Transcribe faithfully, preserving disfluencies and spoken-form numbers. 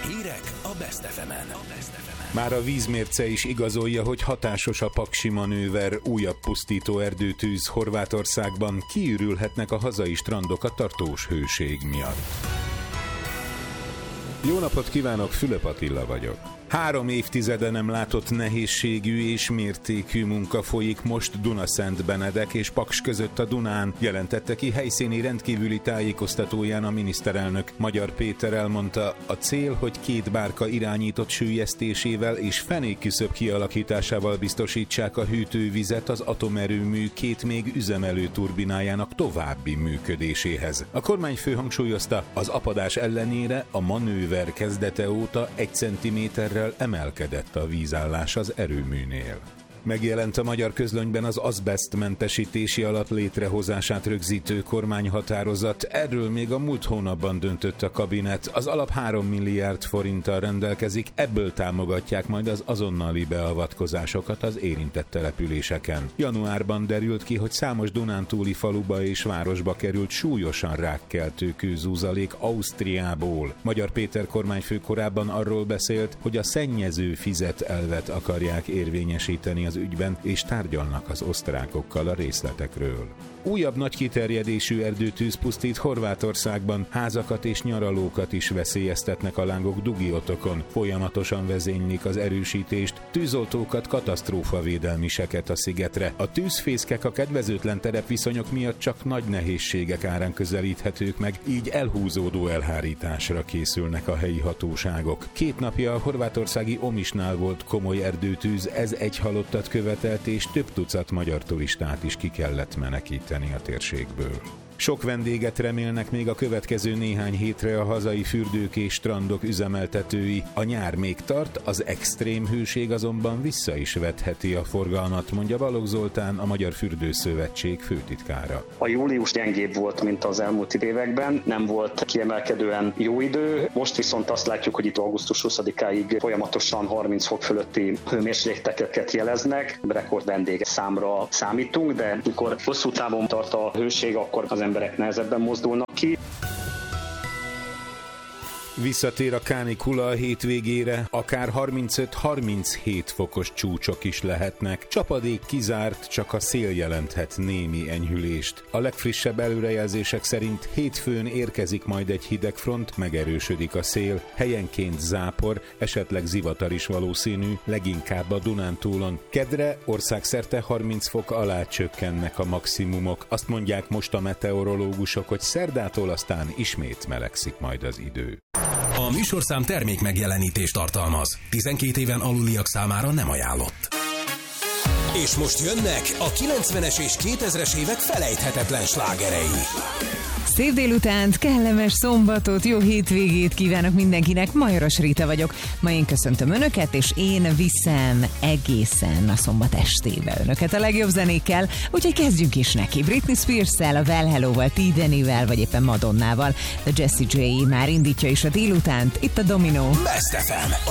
Hírek a Best ef emen. Már a vízmérce is igazolja, hogy hatásos a paksi manőver, újabb pusztító erdőtűz Horvátországban, kiürülhetnek a hazai strandok a tartós hőség miatt. Jó napot kívánok, Fülöp Attila vagyok. Három évtizede nem látott nehézségű és mértékű munka folyik most Dunaszentbenedek és Paks között a Dunán, jelentette ki helyszíni rendkívüli tájékoztatóján a miniszterelnök. Magyar Péter elmondta, a cél, hogy két bárka irányított süllyesztésével és fenékküszöb kialakításával biztosítsák a hűtővizet az atomerőmű két még üzemelő turbinájának további működéséhez. A kormányfő hangsúlyozta, az apadás ellenére a manőver kezdete óta egy centiméterrel emelkedett a vízállás az erőműnél. Megjelent a magyar közlönyben az azbesztmentesítési alap létrehozását rögzítő kormányhatározat, erről még a múlt hónapban döntött a kabinet. Az alap három milliárd forinttal rendelkezik, ebből támogatják majd az azonnali beavatkozásokat az érintett településeken. Januárban derült ki, hogy számos dunántúli faluba és városba került súlyosan rákkeltő kőzúzalék Ausztriából. Magyar Péter kormányfő korábban arról beszélt, hogy a szennyező fizet elvet akarják érvényesíteni az ügyben, és tárgyalnak az osztrákokkal a részletekről. Újabb nagy kiterjedésű erdőtűz pusztít Horvátországban, házakat és nyaralókat is veszélyeztetnek a lángok Dugiotokon. Folyamatosan vezénylik az erősítést, tűzoltókat, katasztrófavédelmiseket a szigetre. A tűzfészkek a kedvezőtlen terepviszonyok miatt csak nagy nehézségek árán közelíthetők meg, így elhúzódó elhárításra készülnek a helyi hatóságok. Két napja a horvátországi Omisnál volt komoly erdőtűz, ez egy halottat követelt, és több tucat magyar turistát is ki kellett menekíteni a térségből. Sok vendéget remélnek még a következő néhány hétre a hazai fürdők és strandok üzemeltetői. A nyár még tart, az extrém hőség azonban vissza is vetheti a forgalmat, mondja Balogh Zoltán, a Magyar Fürdőszövetség főtitkára. A július gyengébb volt, mint az elmúlt években, nem volt kiemelkedően jó idő, most viszont azt látjuk, hogy itt augusztus huszadikáig folyamatosan harminc fok fölötti hőmérsékleteket jeleznek, rekord vendég számra számítunk, de mikor hosszú távon tart a hőség, akkor az emberek nehezebben mozdulnak ki. Visszatér a kánikula a hétvégére, akár harmincöt-harminchét fokos csúcsok is lehetnek. Csapadék kizárt, csak a szél jelenthet némi enyhülést. A legfrissebb előrejelzések szerint hétfőn érkezik majd egy hideg front, megerősödik a szél, helyenként zápor, esetleg zivatar is valószínű, leginkább a Dunántúlon. Kedre országszerte harminc fok alá csökkennek a maximumok. Azt mondják most a meteorológusok, hogy szerdától aztán ismét melegszik majd az idő. A műsorszám termék megjelenítést tartalmaz. tizenkét éven aluliak számára nem ajánlott. És most jönnek a kilencvenes és kétezres évek felejthetetlen slágerei. Szép délutánt, kellemes szombatot, jó hétvégét kívánok mindenkinek, Majoros Rita vagyok. Ma én köszöntöm Önöket, és én viszem egészen a szombat estébe Önöket a legjobb zenékkel, úgyhogy kezdjünk is neki. Britney Spears-szel, a Well Hello-val, T. Danny-vel, vagy éppen Madonnával. A Jessie J már indítja is a délutánt, itt a Domino. Best ef em,